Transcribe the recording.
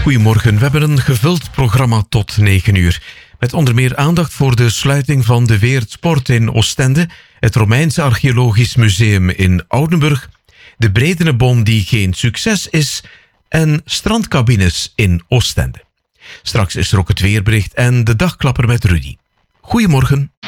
Goedemorgen, we hebben een gevuld programma tot 9 uur. Met onder meer aandacht voor de sluiting van de Weertsport in Oostende, het Romeinse Archeologisch Museum in Oudenburg, de Bredenebom die geen succes is en strandcabines in Oostende. Straks is er ook het weerbericht en de dagklapper met Rudy. Goedemorgen.